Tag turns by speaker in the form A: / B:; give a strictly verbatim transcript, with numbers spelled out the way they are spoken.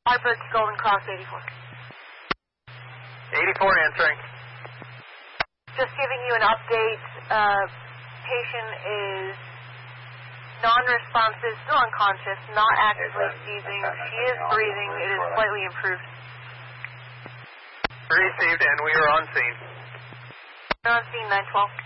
A: Hartford, Golden Cross, eighty-four.
B: eighty-four answering.
A: Just giving you an update. Uh, patient is non-responsive, still unconscious, not actively seizing. She is breathing. It is slightly improved.
B: Received, and we are on scene.
A: We're on scene, nine twelve.